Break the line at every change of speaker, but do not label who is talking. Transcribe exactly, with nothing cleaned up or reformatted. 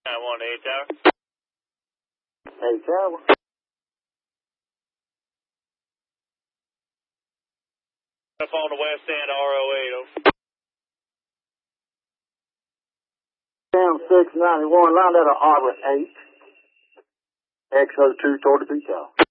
nine one eight Tower.
Hey, Tower.
Up on the west end, R O eight, over.
Down six ninety-one, line letter Arbor eight. X O two toward the beach house.